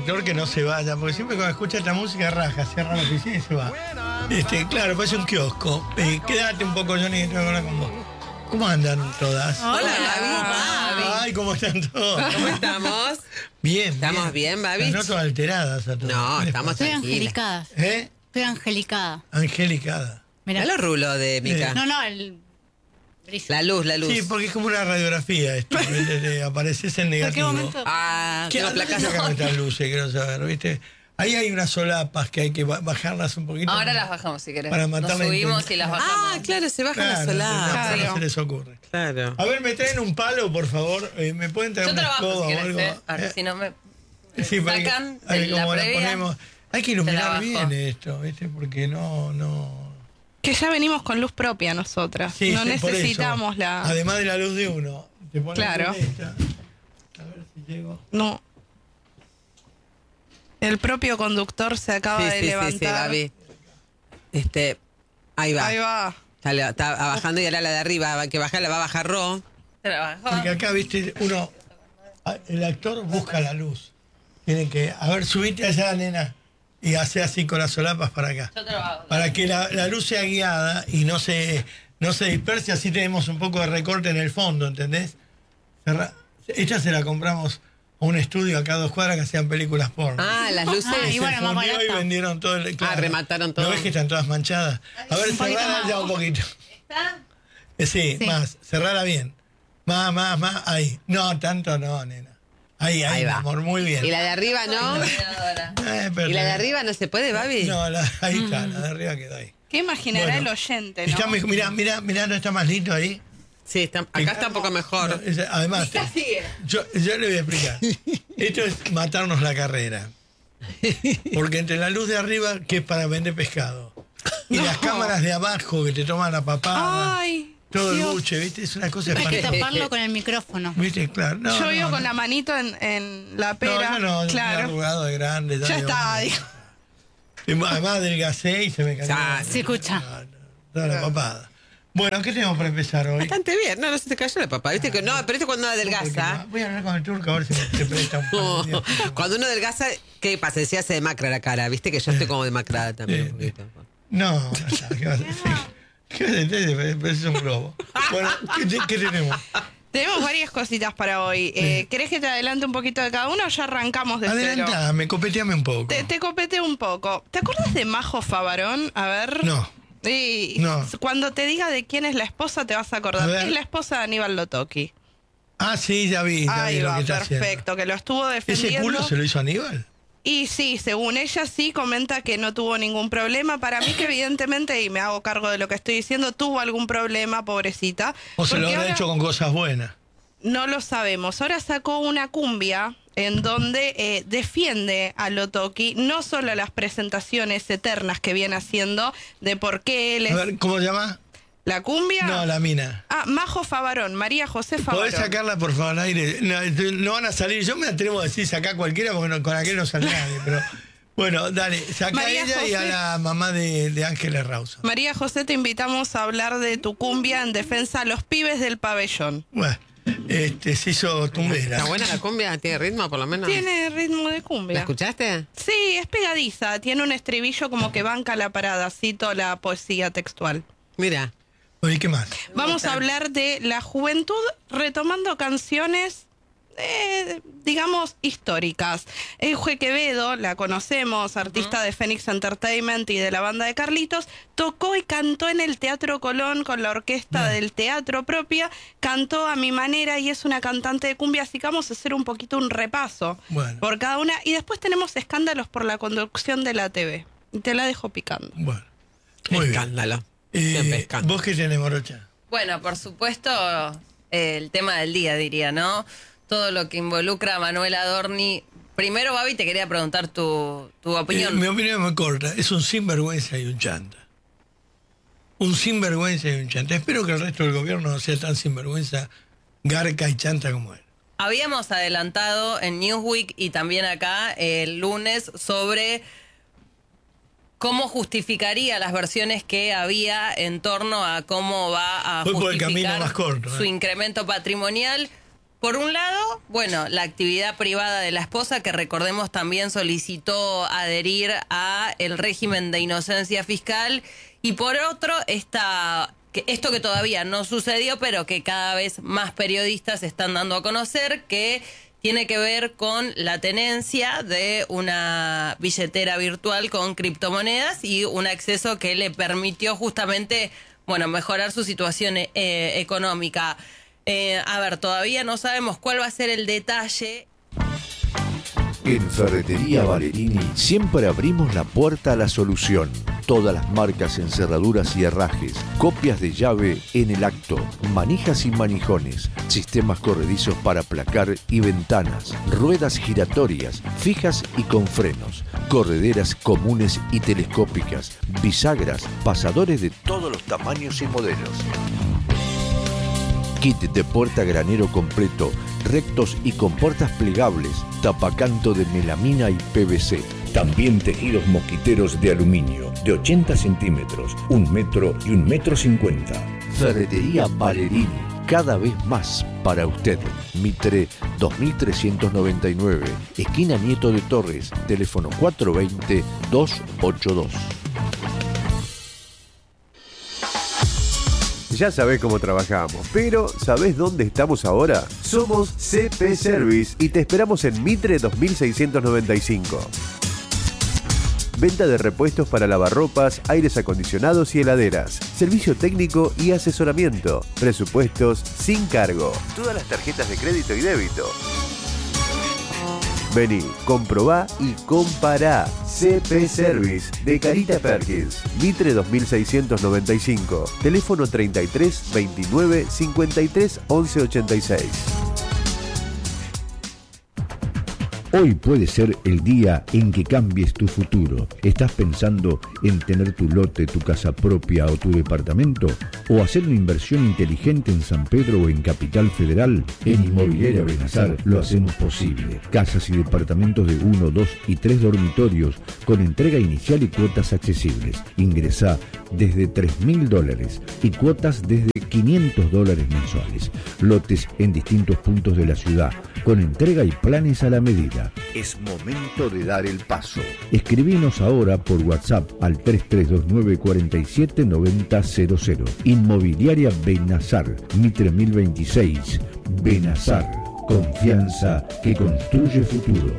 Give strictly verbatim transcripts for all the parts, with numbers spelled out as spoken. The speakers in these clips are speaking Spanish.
conductor que no se vaya, porque siempre cuando escucha esta música raja, cierra la oficina y se va. Este, claro, parece un kiosco. Eh, quédate un poco, Johnny, que tengo que hablar con vos. ¿Cómo andan todas? Hola, Babi. Ay, ¿cómo están todos? ¿Cómo estamos? Bien. ¿Estamos bien, Babi? Las noto alteradas a todas. No, estamos Estoy tranquilas. angelicada. ¿Eh? Estoy angelicada. Angelicada. Mirá. Mirá los rulos de Mica. No, no, el brillo. La luz, la luz. Sí, porque es como una radiografía esto. le, le apareces en ¿En qué negativo. momento? Ah, ¿Qué tengo placas. sacan estas luces? Quiero saber, ¿viste? Ahí hay unas solapas que hay que ba- bajarlas un poquito. Ahora las bajamos si querés. Para matar Nos la subimos intensidad. y las bajamos. Ah, claro, se baja Claro, la no, solapa. no, no Claro. se les ocurre. Claro. A ver, me traen un palo, por favor. Eh, ¿Me pueden traer Yo una trabajo escoba si o querés, algo? ¿eh? Ahora, Eh, si no me sí, para que- sacan a ver de la cómo la previa, ponemos. Hay que te la iluminar bajo. bien esto, ¿viste? Porque no, no. Que ya venimos con luz propia nosotras. Sí, no sí, por eso. necesitamos la... Además de la luz de uno. Te pones Claro. esta. A ver si llego. No. El propio conductor se acaba Sí, de sí, sí, sí, levantar. Babi. Este, ahí va. Ahí va. Está, le- está bajando y ahora la de arriba, va- que baja, la va a bajar Ro. te la bajo. Porque acá, ¿viste? Uno. El actor busca la luz. Tiene que. A ver, subite allá, nena. Y hace así con las solapas para acá. Yo te lo bajo. Para que la, la luz sea guiada y no se, no se disperse, así tenemos un poco de recorte en el fondo, ¿entendés? Cerra- Esta se la compramos a un estudio acá a dos cuadras que hacían películas porno. Ah, las luces. Ah, Y y se bueno, más fundió y barata. vendieron todo el... Ah, remataron todo. ¿No ves que están todas manchadas? A ver, Un poquito cerrala más. ya un poquito. ¿Está? Eh, Sí, Sí. más, cerrala bien. Más, más, más, ahí. No, tanto no, nena. Ahí, ahí, Ahí mi va. amor, muy bien. Y la de arriba, ¿no? Iluminadora. Eh, pero- ¿Y la de arriba no se puede, Babi? No, la- ahí está, la de arriba quedó ahí. ¿Qué imaginará Bueno. el oyente, no? Está mejor, mirá, mirá, mirá, ¿no está más lindo ahí? Sí, está, acá está un poco mejor. No, es- además, te- yo, yo le voy a explicar. Esto es matarnos la carrera. Porque entre la luz de arriba, que es para vender pescado, y las cámaras de abajo que te toman la papada, Ay, todo el Dios. buche, ¿viste? Es una cosa Hay que espantosa. taparlo con el micrófono. ¿Viste? Claro. No, Yo no, vivo no. con la manito en, en la No, pera. yo no, yo estoy claro. arrugado de grande. Ya digo, está, bueno. digo. Y además adelgacé y se me cayó. Ya, Se escucha. Toda la papada. Bueno, ¿qué tenemos para empezar hoy? Bastante bien. No, no se te cayó la papa. ¿Viste que no? Pero este cuando uno adelgaza. Voy a hablar con el turco a ver si me te presta un par de No, días. cuando uno adelgaza, ¿qué pasa? Se hace demacra la cara. Viste que yo estoy como demacrada también un poquito. No, no, ¿qué vas a decir? ¿Qué vas a decir? Pareces un globo. Bueno, ¿qué, qué tenemos? Tenemos varias cositas para hoy. Eh, ¿Querés que te adelante un poquito de cada uno o ya arrancamos de cero? Adelantame, copeteame un poco. Te, te copete un poco. ¿Te acuerdas de Majo Favarón? A ver. No. Sí. No. Cuando te diga de quién es la esposa, te vas a A acordar. ver. Es la esposa de Aníbal Lotoki. Ah, sí, ya vi, ya vi Ahí lo va, que está perfecto. haciendo. Que lo estuvo defendiendo. ¿Ese culo se lo hizo Aníbal? Y sí, según ella sí comenta que no tuvo ningún problema. Para mí que evidentemente, y me hago cargo de lo que estoy diciendo, tuvo algún problema, pobrecita. ¿O se lo Porque habrá ahora hecho con cosas buenas? no lo sabemos. Ahora sacó una cumbia en donde eh, defiende a Lotoki, no solo las presentaciones eternas que viene haciendo de por qué él es... A ver, ¿cómo se llama? ¿La cumbia? No, la mina. Ah, Majo Favarón, María José Favarón. ¿Podés sacarla, por favor, al aire? No, no van a salir. Yo me atrevo a decir sacar cualquiera porque no- con aquel no sale nadie, pero... Bueno, dale, saca María a ella y a José. la mamá de, de Ángeles Rausa. María José, te invitamos a hablar de tu cumbia en defensa a los pibes del pabellón. Bueno, este, se hizo tumbera. ¿Está buena la cumbia? ¿Tiene ritmo por lo menos? Tiene ritmo de ¿La cumbia. escuchaste? Sí, es pegadiza. Tiene un estribillo como que banca la parada. Cito la poesía textual. Mira. Bueno, ¿y qué más? Vamos a hablar de la juventud retomando canciones, eh, digamos, históricas. Euje Quevedo, la conocemos, artista de Phoenix Entertainment y de la banda de Carlitos, tocó y cantó en el Teatro Colón con la orquesta del teatro propia, cantó a mi manera y es una cantante de cumbia, así que vamos a hacer un poquito un repaso Bueno. por cada una. Y después tenemos escándalos por la conducción de la T V. Y te la dejo picando. Bueno, muy bien. Escándalo. Eh, Siempre escándalo. ¿Vos qué tenés, Morocha? Bueno, por supuesto, eh, el tema del día, diría, ¿no? Todo lo que involucra a Manuel Adorni. Primero, Babi, te quería preguntar tu, tu Eh, opinión. mi opinión es muy corta. Es un sinvergüenza y un chanta. Un sinvergüenza y un chanta. Espero que el resto del gobierno no sea tan sinvergüenza, garca y chanta como él. Habíamos adelantado en Newsweek y también acá el lunes sobre cómo justificaría las versiones que había en torno a cómo va a Voy por el camino justificar más corto, su ¿eh? incremento patrimonial. Por un lado, bueno, la actividad privada de la esposa, que recordemos también solicitó adherir a el régimen de inocencia fiscal, y por otro, esta, que esto que todavía no sucedió, pero que cada vez más periodistas están dando a conocer, que tiene que ver con la tenencia de una billetera virtual con criptomonedas y un acceso que le permitió justamente, bueno, mejorar su situación eh, económica. Eh, a ver, todavía no sabemos cuál va a ser el detalle. En Ferretería Valerini siempre abrimos la puerta a la solución. Todas las marcas en cerraduras y herrajes, copias de llave en el acto, manijas y manijones, sistemas corredizos para placar y ventanas, ruedas giratorias, fijas y con frenos, correderas comunes y telescópicas, bisagras, pasadores de todos los tamaños y modelos. Kit de puerta granero completo, rectos y con puertas plegables, tapacanto de melamina y P V C. También tejidos mosquiteros de aluminio, de ochenta centímetros, un metro y un metro cincuenta. Ferretería Valerini, cada vez más para usted. Mitre dos mil trescientos noventa y nueve, esquina Nieto de Torres, teléfono cuatro dos cero, dos ocho dos. Ya sabés cómo trabajamos, pero ¿sabés dónde estamos ahora? Somos C P Service y te esperamos en Mitre dos mil seiscientos noventa y cinco. Venta de repuestos para lavarropas, aires acondicionados y heladeras. Servicio técnico y asesoramiento. Presupuestos sin cargo. Todas las tarjetas de crédito y débito. Vení, comprobá y compará. C P Service de Carita Perkins, Mitre dos mil seiscientos noventa y cinco, teléfono treinta y tres, veintinueve, cincuenta y tres, once ochenta y seis. Hoy puede ser el día en que cambies tu futuro. ¿Estás pensando en tener tu lote, tu casa propia o tu departamento? ¿O hacer una inversión inteligente en San Pedro o en Capital Federal? En Inmobiliaria Benazar lo hacemos posible. Casas y departamentos de uno, dos y tres dormitorios con entrega inicial y cuotas accesibles. Ingresá desde tres mil dólares y cuotas desde quinientos dólares mensuales. Lotes en distintos puntos de la ciudad con entrega y planes a la medida. Es momento de dar el paso. Escribinos ahora por WhatsApp al tres tres dos nueve, cuatro siete, nueve cero cero cero. Inmobiliaria Benazar, Mitre mil veintiséis. Benazar, confianza que construye futuro.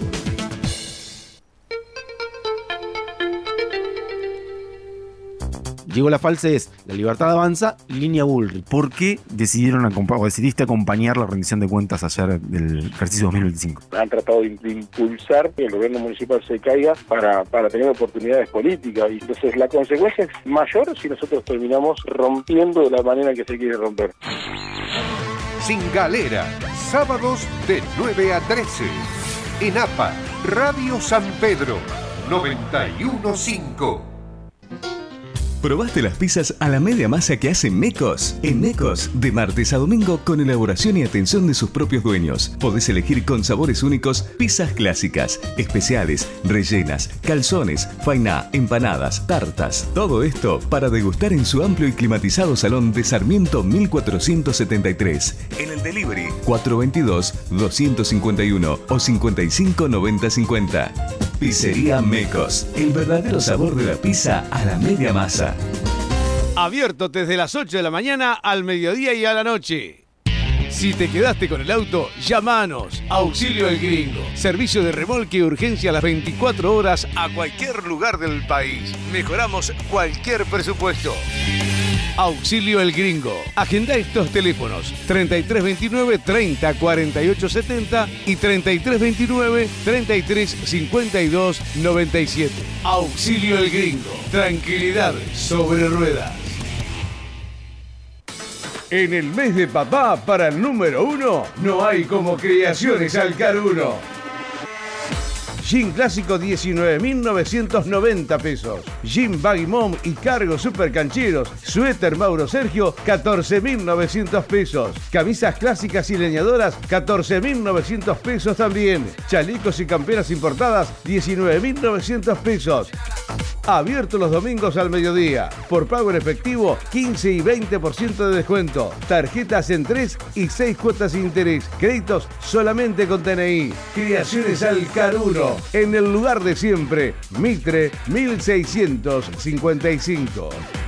Llegó la falsez, la libertad avanza, línea Bullrich. ¿Por qué decidieron acompa- o decidiste acompañar la rendición de cuentas ayer del ejercicio dos mil veinticinco? Han tratado de, de impulsar que el gobierno municipal se caiga para, para tener oportunidades políticas, y entonces la consecuencia es mayor si nosotros terminamos rompiendo de la manera que se quiere romper. Sin Galera, sábados de nueve a trece. En A P A, Radio San Pedro, noventa y uno punto cinco. ¿Probaste las pizzas a la media masa que hace Mecos? En Mecos, de martes a domingo, con elaboración y atención de sus propios dueños. Podés elegir con sabores únicos pizzas clásicas, especiales, rellenas, calzones, fainá, empanadas, tartas. Todo esto para degustar en su amplio y climatizado salón de Sarmiento mil cuatrocientos setenta y tres. En el delivery cuatro dos dos, dos cinco uno o cincuenta y cinco, noventa, cincuenta. Pizzería Mecos, el verdadero sabor de la pizza a la media masa. Abierto desde las ocho de la mañana al mediodía y a la noche. Si te quedaste con el auto, llamanos. Auxilio El Gringo. Servicio de remolque y urgencia a las veinticuatro horas a cualquier lugar del país. Mejoramos cualquier presupuesto. Auxilio El Gringo. Agenda estos teléfonos treinta y tres veintinueve, treinta, cuarenta y ocho setenta y treinta y tres veintinueve, treinta y tres cincuenta y dos, noventa y siete. Auxilio El Gringo. Tranquilidad sobre ruedas. En el mes de papá, para el número uno, no hay como Creaciones Alcaruno. Jean clásico diecinueve mil novecientos noventa pesos. Jean Baggy Mom y cargo super cancheros. Suéter Mauro Sergio, catorce mil novecientos pesos. Camisas clásicas y leñadoras, catorce mil novecientos pesos también. Chalecos y camperas importadas, diecinueve mil novecientos pesos. Abierto los domingos al mediodía. Por pago en efectivo, quince y veinte por ciento de descuento. Tarjetas en tres y seis cuotas sin interés. Créditos solamente con T N I. Creaciones Alcaruno. En el lugar de siempre. Mitre mil seiscientos cincuenta y cinco.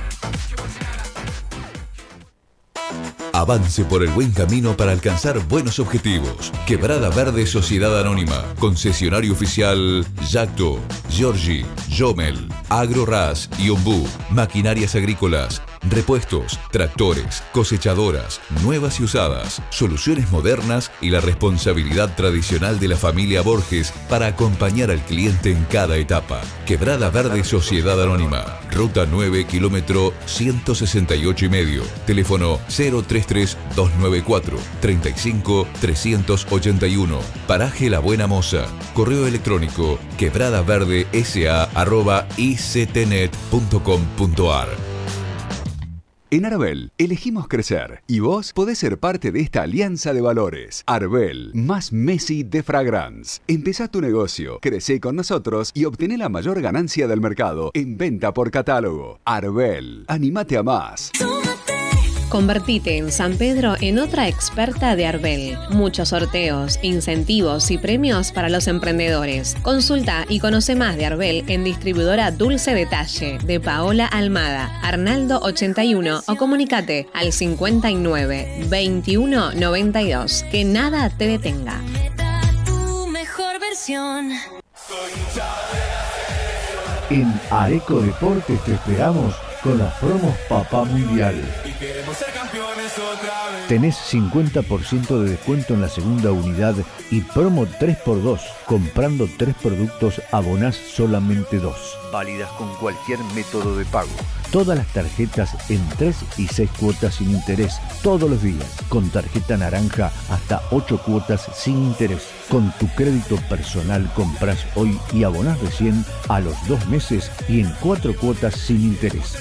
Avance por el buen camino para alcanzar buenos objetivos. Quebrada Verde Sociedad Anónima. Concesionario oficial Yacto, Giorgi, Jomel, AgroRas y Ombú. Maquinarias agrícolas, repuestos, tractores, cosechadoras, nuevas y usadas, soluciones modernas y la responsabilidad tradicional de la familia Borges para acompañar al cliente en cada etapa. Quebrada Verde Sociedad Anónima. Ruta nueve, kilómetro ciento sesenta y ocho y medio. Teléfono cero tres tres dos nueve cuatro tres cinco tres ocho uno. Paraje La Buena Moza. Correo electrónico quebradaverdesa arroba ictnet punto com punto ar. En Arbel, elegimos crecer y vos podés ser parte de esta alianza de valores. Arbel, más Messi de Fragrance. Empezá tu negocio, crecé con nosotros y obtené la mayor ganancia del mercado en venta por catálogo. Arbel, anímate a más. Convertite en San Pedro en otra experta de Arbel. Muchos sorteos, incentivos y premios para los emprendedores. Consulta y conoce más de Arbel en distribuidora Dulce Detalle de Paola Almada, Arnaldo ochenta y uno o comunicate al cincuenta y nueve veintiuno noventa y dos. Que nada te detenga. Tu mejor versión. En Areco Deportes te esperamos con las promos Papá Mundial. Tenés cincuenta por ciento de descuento en la segunda unidad y promo tres por dos. Comprando tres productos abonás solamente dos. Válidas con cualquier método de pago. Todas las tarjetas en tres y seis cuotas sin interés. Todos los días. Con tarjeta naranja hasta ocho cuotas sin interés. Con tu crédito personal compras hoy y abonás recién a los dos meses y en cuatro cuotas sin interés.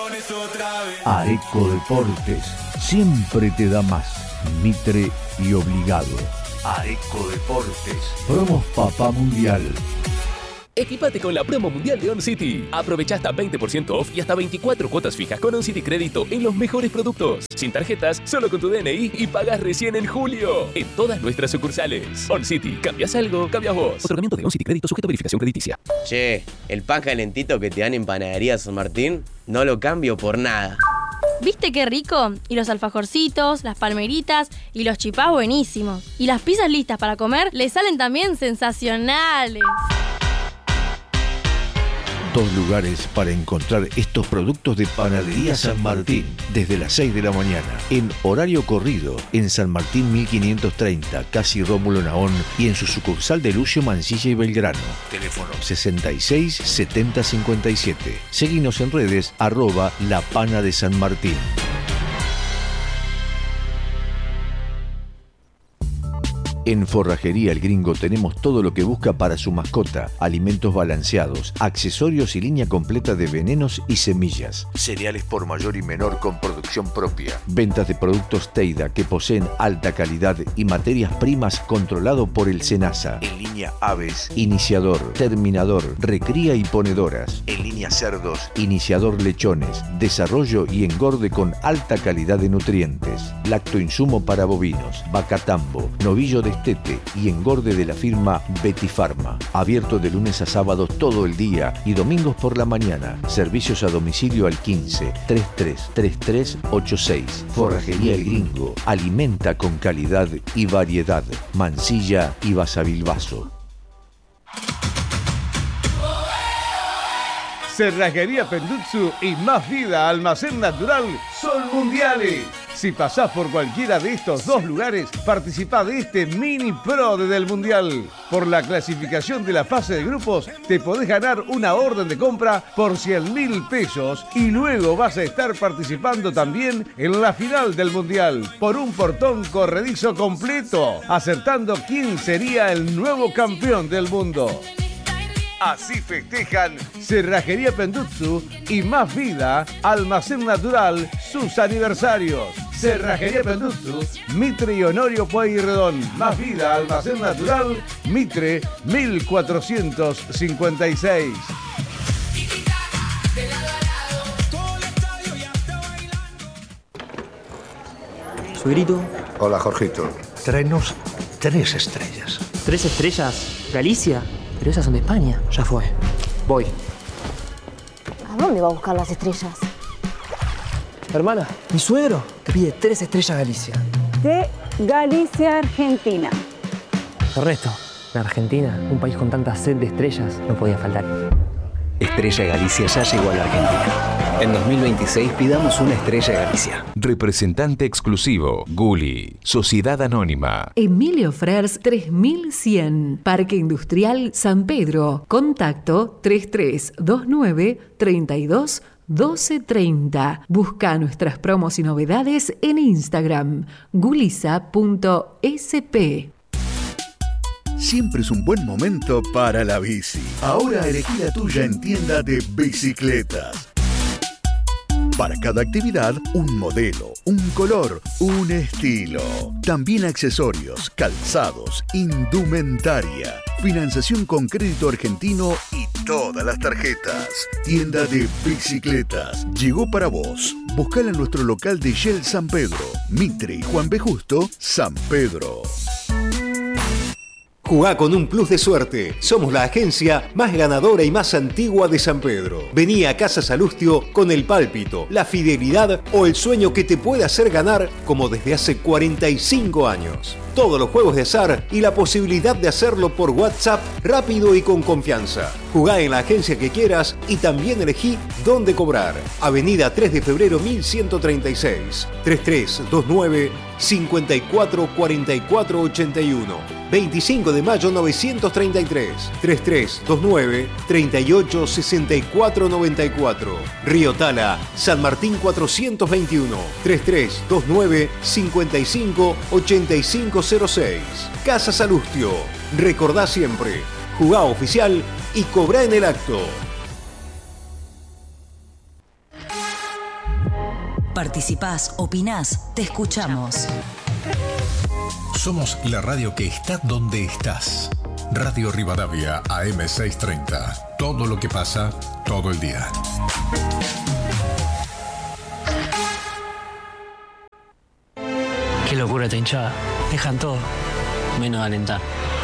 Areco Deportes siempre te da más. Mitre y obligado. Areco Deportes. Promos Papá Mundial. Equipate con la promo mundial de OnCity. Aprovecha hasta veinte por ciento off y hasta veinticuatro cuotas fijas con OnCity Crédito en los mejores productos. Sin tarjetas, solo con tu D N I y pagas recién en julio. En todas nuestras sucursales. OnCity. ¿Cambias algo? Cambias vos. Otorgamiento de OnCity Crédito sujeto a verificación crediticia. Che, el pan calentito que te dan en Panadería San Martín, no lo cambio por nada. ¿Viste qué rico? Y los alfajorcitos, las palmeritas y los chipás buenísimos. Y las pizzas listas para comer le salen también sensacionales. Dos lugares para encontrar estos productos de Panadería San Martín desde las seis de la mañana en horario corrido en San Martín mil quinientos treinta, casi Rómulo Naón y en su sucursal de Lucio Mansilla y Belgrano. Teléfono sesenta y seis setenta cincuenta y siete. Seguinos en redes arroba La Pana de San Martín. En Forrajería El Gringo tenemos todo lo que busca para su mascota, alimentos balanceados, accesorios y línea completa de venenos y semillas, cereales por mayor y menor con producción propia, ventas de productos Teida que poseen alta calidad y materias primas controlado por el SENASA, en línea aves, iniciador, terminador, recría y ponedoras, en línea cerdos, iniciador lechones, desarrollo y engorde con alta calidad de nutrientes, lactoinsumo para bovinos, vacatambo, novillo de estete y engorde de la firma Betty Pharma. Abierto de lunes a sábado todo el día y domingos por la mañana. Servicios a domicilio al quince treinta y tres treinta y tres ochenta y seis. Forrajería El Gringo. Alimenta con calidad y variedad. Mansilla y Basavilbaso. Cerrajería Pendutsu y Más Vida Almacén Natural son mundiales. Si pasás por cualquiera de estos dos lugares, participá de este mini pro del Mundial. Por la clasificación de la fase de grupos, te podés ganar una orden de compra por cien mil pesos y luego vas a estar participando también en la final del Mundial por un portón corredizo completo, acertando quién sería el nuevo campeón del mundo. Así festejan Cerrajería Pendutsu y Más Vida Almacén Natural sus aniversarios. Cerrajería Pendutsu, Mitre y Honorio Pueyrredón. Más Vida Almacén Natural, Mitre mil cuatrocientos cincuenta y seis. suegrito. Hola, Jorgito. Tráenos tres estrellas. ¿Tres estrellas? ¿Galicia? Pero esas son de España. Ya fue. Voy. ¿A dónde va a buscar las estrellas? Hermana, mi suegro te pide tres estrellas Galicia. De Galicia, Argentina. Ernesto, en Argentina, un país con tanta sed de estrellas, no podía faltar. Estrella Galicia ya llegó a la Argentina. En dos mil veintiséis pidamos una Estrella Galicia. Representante exclusivo, Gulli, Sociedad Anónima. Emilio Frers tres mil cien, Parque Industrial San Pedro. Contacto tres tres dos nueve, treinta y dos, doce treinta. Busca nuestras promos y novedades en Instagram, gulisa punto s p. Siempre es un buen momento para la bici. Ahora elegí la tuya en tienda de bicicletas. Para cada actividad, un modelo, un color, un estilo. También accesorios, calzados, indumentaria, financiación con crédito argentino y todas las tarjetas. Tienda de bicicletas. Llegó para vos. Buscala en nuestro local de Shell San Pedro, Mitre y Juan B. Justo, San Pedro. Jugá con un plus de suerte. Somos la agencia más ganadora y más antigua de San Pedro. Vení a Casa Salustio con el pálpito, la fidelidad o el sueño que te puede hacer ganar como desde hace cuarenta y cinco años. Todos los juegos de azar y la posibilidad de hacerlo por WhatsApp rápido y con confianza. Jugá en la agencia que quieras y también elegí dónde cobrar. Avenida tres de febrero mil ciento treinta y seis. treinta y tres veintinueve, cincuenta y cuatro cuarenta y cuatro ochenta y uno. veinticinco de mayo novecientos treinta y tres. treinta y tres veintinueve, treinta y ocho sesenta y cuatro noventa y cuatro. Río Tala, San Martín cuatrocientos veintiuno. treinta y tres veintinueve, cincuenta y cinco ochenta y cinco cero seis. Casa Salustio. Recordá siempre. Jugá oficial y cobrá en el acto. Participás, opinás, te escuchamos. Somos la radio que está donde estás. Radio Rivadavia A M seiscientos treinta. Todo lo que pasa, todo el día. Qué locura esta hinchada. Dejan todo, menos alentar.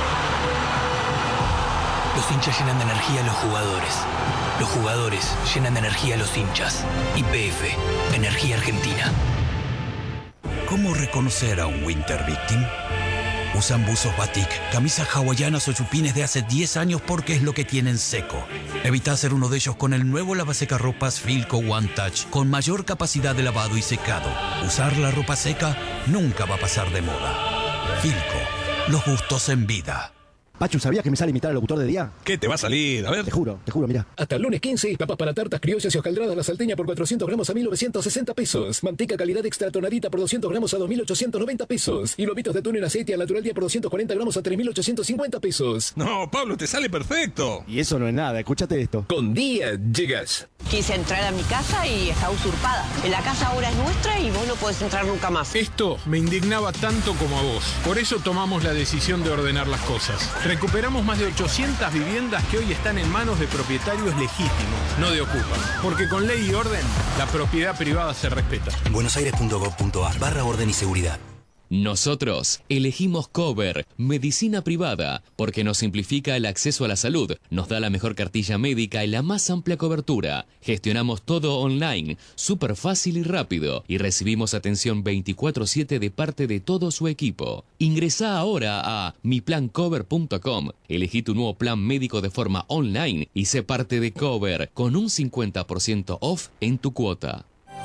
Los hinchas llenan de energía a los jugadores. Los jugadores llenan de energía a los hinchas. Y P F, Energía Argentina. ¿Cómo reconocer a un Winter Victim? Usan buzos batik, camisas hawaianas o chupines de hace diez años porque es lo que tienen seco. Evita ser uno de ellos con el nuevo lavasecarropas Filco One Touch con mayor capacidad de lavado y secado. Usar la ropa seca nunca va a pasar de moda. Filco, los gustos en vida. Pachu, ¿sabías que me sale imitar al locutor de día? ¿Qué te va a salir? A ver. Te juro, te juro, mira. Hasta el lunes quince, papas para tartas criollas y hojaldradas la salteña por cuatrocientos gramos a mil novecientos sesenta pesos. Manteca calidad extra tonadita por doscientos gramos a dos mil ochocientos noventa pesos. Y lomitos de atún en aceite al natural día por doscientos cuarenta gramos a tres mil ochocientos cincuenta pesos. No, Pablo, te sale perfecto. Y eso no es nada, escúchate esto. Con Día llegas. Quise entrar a mi casa y está usurpada. La casa ahora es nuestra y vos no podés entrar nunca más. Esto me indignaba tanto como a vos. Por eso tomamos la decisión de ordenar las cosas. Recuperamos más de ochocientas viviendas que hoy están en manos de propietarios legítimos, no de ocupas. Porque con ley y orden, la propiedad privada se respeta. buenosaires punto gov punto ar barra orden y seguridad. Nosotros elegimos Cover, medicina privada, porque nos simplifica el acceso a la salud, nos da la mejor cartilla médica y la más amplia cobertura. Gestionamos todo online, súper fácil y rápido, y recibimos atención veinticuatro siete de parte de todo su equipo. Ingresá ahora a mi plan cover punto com, elegí tu nuevo plan médico de forma online y sé parte de Cover con un cincuenta por ciento off en tu cuota.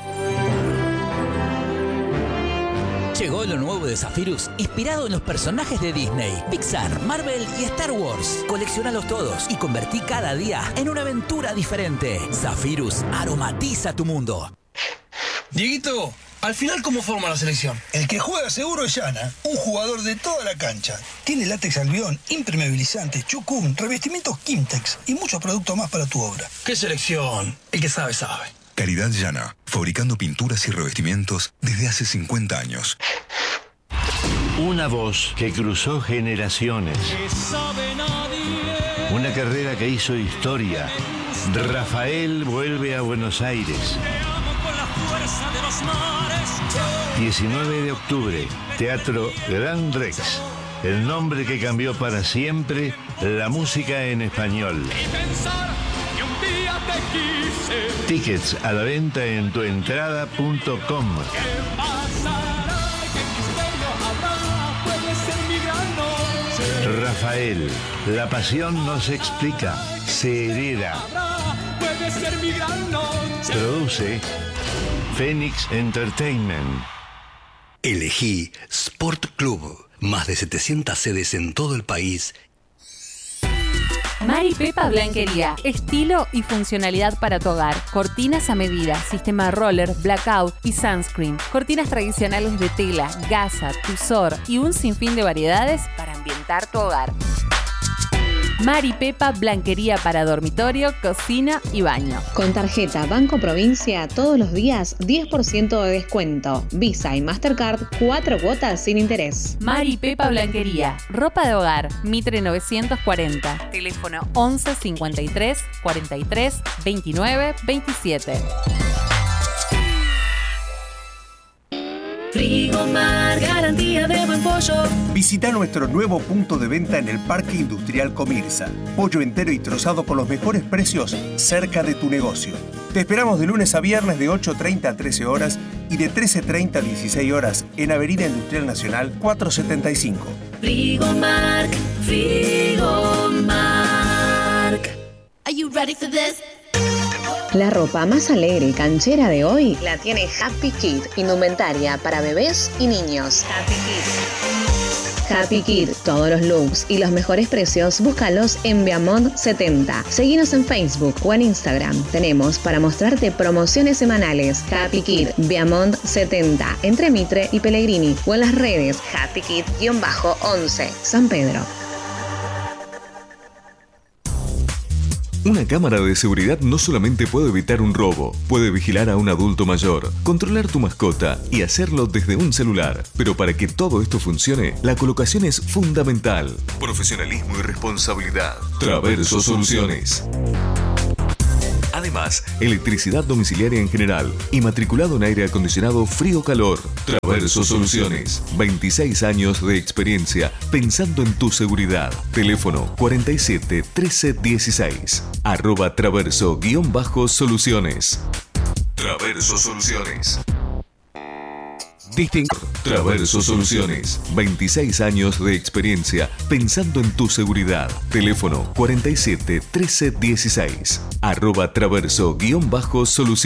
Llegó lo nuevo de Zephyrus, inspirado en los personajes de Disney, Pixar, Marvel y Star Wars. Colecciónalos todos y convertí cada día en una aventura diferente. Zephyrus aromatiza tu mundo. Dieguito, al final, ¿cómo forma la selección? El que juega seguro es Yana, un jugador de toda la cancha. Tiene látex albión, impermeabilizantes, chucum, revestimientos Kimtex y muchos productos más para tu obra. ¿Qué selección? El que sabe, sabe. Calidad Yana, fabricando pinturas y revestimientos desde hace cincuenta años. Una voz que cruzó generaciones. Una carrera que hizo historia. Rafael vuelve a Buenos Aires. diecinueve de octubre, Teatro Gran Rex. El nombre que cambió para siempre la música en español. Tickets a la venta en tuentrada punto com. Rafael, la pasión no se explica, se hereda. Produce Phoenix Entertainment. Elegí Sport Club. Más de setecientas sedes en todo el país. Mari Pepa Blanquería. Estilo y funcionalidad para tu hogar. Cortinas a medida, sistema roller, blackout y sunscreen. Cortinas tradicionales de tela, gasa, tusor y un sinfín de variedades para ambientar tu hogar. Mari Pepa Blanquería para dormitorio, cocina y baño. Con tarjeta Banco Provincia, todos los días diez por ciento de descuento. Visa y Mastercard, cuatro cuotas sin interés. Mari Pepa Blanquería. Ropa de hogar, Mitre novecientos cuarenta. Teléfono once cincuenta y tres cuarenta y tres veintinueve veintisiete. Frigomar, garantía de buen pollo. Visita nuestro nuevo punto de venta en el Parque Industrial Comirsa. Pollo entero y trozado con los mejores precios cerca de tu negocio. Te esperamos de lunes a viernes de ocho treinta a trece horas y de trece treinta a dieciséis horas en Avenida Industrial Nacional cuatrocientos setenta y cinco. Frigomar, Frigomar. Are you ready for this? La ropa más alegre y canchera de hoy la tiene Happy Kid, indumentaria para bebés y niños. Happy Kid. Happy Kid, todos los looks y los mejores precios, búscalos en Viamont setenta. Seguinos en Facebook o en Instagram. Tenemos para mostrarte promociones semanales. Happy Kid, Viamont setenta, entre Mitre y Pellegrini, o en las redes Happy Kid-once, San Pedro. Una cámara de seguridad no solamente puede evitar un robo, puede vigilar a un adulto mayor, controlar tu mascota y hacerlo desde un celular. Pero para que todo esto funcione, la colocación es fundamental. Profesionalismo y responsabilidad. Traverso Soluciones. Además, electricidad domiciliaria en general y matriculado en aire acondicionado frío-calor. Traverso Soluciones. veintiséis años de experiencia pensando en tu seguridad. Teléfono cuarenta y siete trece dieciséis. Arroba Traverso guión bajo Soluciones. Traverso Soluciones. Distinct. Traverso Soluciones. veintiséis años de experiencia pensando en tu seguridad. Teléfono cuarenta y siete trece dieciséis. Arroba Traverso guión bajo Soluciones.